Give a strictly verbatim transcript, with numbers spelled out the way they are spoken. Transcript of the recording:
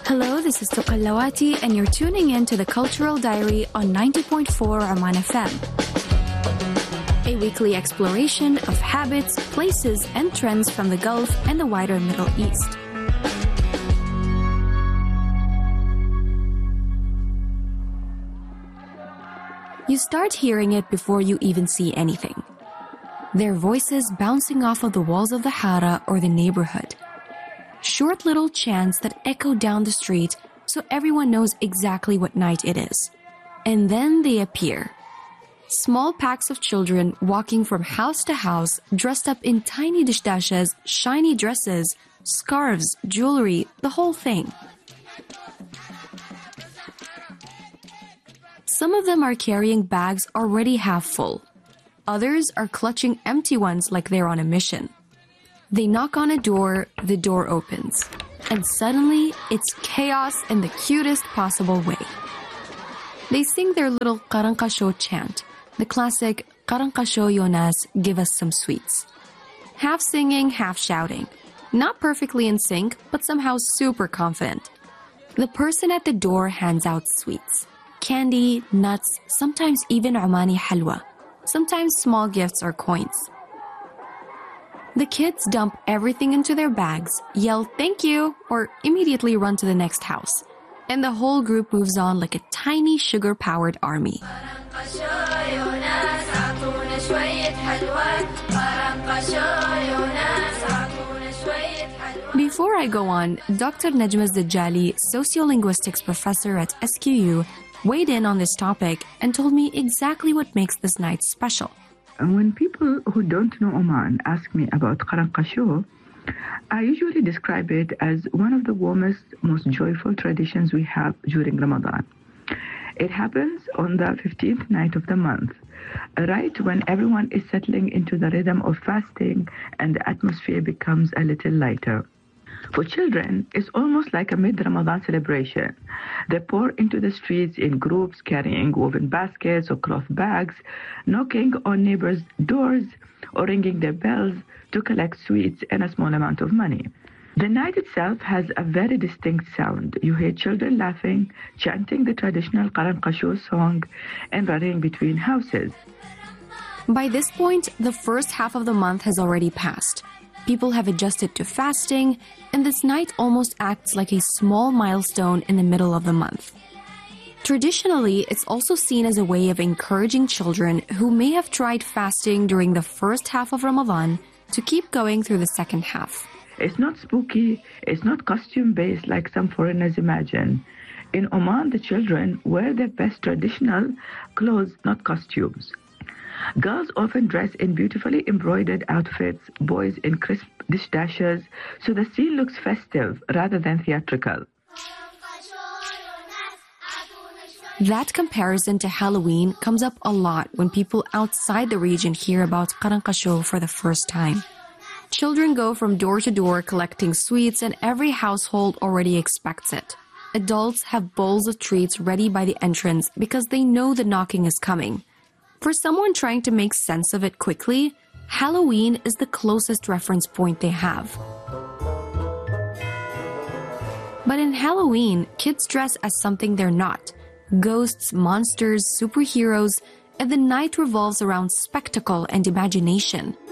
Hello, this is Tuqallawati, and you're tuning in to the Cultural Diary on ninety point four Oman F M. A weekly exploration of habits, places, and trends from the Gulf and the wider Middle East. You start hearing it before you even see anything. Their voices bouncing off of the walls of the Hara or the neighborhood. Short little chants that echo down the street so everyone knows exactly what night it is. And then they appear. Small packs of children walking from house to house, dressed up in tiny dishdashas, shiny dresses, scarves, jewelry, the whole thing. Some of them are carrying bags already half full. Others are clutching empty ones like they're on a mission. They knock on a door, the door opens. And suddenly, it's chaos in the cutest possible way. They sing their little Qaranqasho chant, the classic Qaranqasho Yonas, give us some sweets. Half singing, half shouting. Not perfectly in sync, but somehow super confident. The person at the door hands out sweets. Candy, nuts, sometimes even Omani halwa. Sometimes small gifts or coins. The kids dump everything into their bags, yell thank you, or immediately run to the next house. And the whole group moves on like a tiny sugar-powered army. Before I go on, Doctor Najma Dajjali, sociolinguistics professor at S Q U, weighed in on this topic and told me exactly what makes this night special. When people who don't know Oman ask me about Qaranqasho, I usually describe it as one of the warmest, most joyful traditions we have during Ramadan. It happens on the fifteenth night of the month, right when everyone is settling into the rhythm of fasting and the atmosphere becomes a little lighter. For children, it's almost like a mid-Ramadan celebration. They pour into the streets in groups carrying woven baskets or cloth bags, knocking on neighbors' doors or ringing their bells to collect sweets and a small amount of money. The night itself has a very distinct sound. You hear children laughing, chanting the traditional Qaranqasho song, and running between houses. By this point, the first half of the month has already passed. People have adjusted to fasting, and this night almost acts like a small milestone in the middle of the month. Traditionally, it's also seen as a way of encouraging children who may have tried fasting during the first half of Ramadan to keep going through the second half. It's not spooky, it's not costume-based like some foreigners imagine. In Oman, the children wear their best traditional clothes, not costumes. Girls often dress in beautifully embroidered outfits, boys in crisp dishdashas, so the scene looks festive rather than theatrical. That comparison to Halloween comes up a lot when people outside the region hear about Qaranqasho for the first time. Children go from door to door collecting sweets, and every household already expects it. Adults have bowls of treats ready by the entrance because they know the knocking is coming. For someone trying to make sense of it quickly, Halloween is the closest reference point they have. But in Halloween, kids dress as something they're not. Ghosts, monsters, superheroes, and the night revolves around spectacle and imagination.